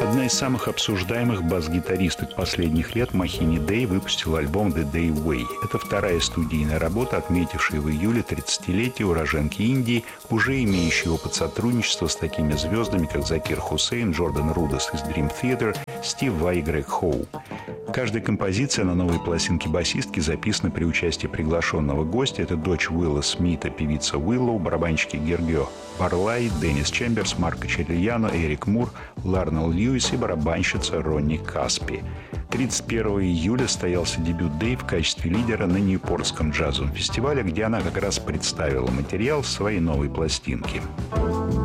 Одна из самых обсуждаемых бас-гитаристок последних лет, Махини Дэй, выпустила альбом «The Day Way». Это вторая студийная работа, отметившая в июле 30-летие уроженки Индии, уже имеющей опыт сотрудничества с такими звездами, как Закир Хусейн, Джордан Рудес из Dream Theater, Стив Vai и Грег Хоу. Каждая композиция на новой пластинке басистки записана при участии приглашенного гостя. Это дочь Уилла Смита, певица Уиллоу, барабанщики Гергио Барлай, Деннис Чемберс, Марко Челияно, Эрик Мур, Ларнелл Льюис и барабанщица Ронни Каспи. 31 июля состоялся дебют Дэй в качестве лидера на Ньюпортском джазовом фестивале, где она как раз представила материал своей новой пластинки.